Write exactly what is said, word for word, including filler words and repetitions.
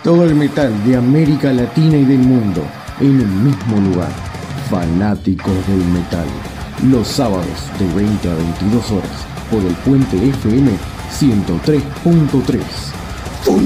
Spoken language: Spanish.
Todo el metal de América Latina y del mundo en un mismo lugar. Fanáticos del metal. Los sábados de veinte a veintidós horas por el Puente F M ciento tres punto tres.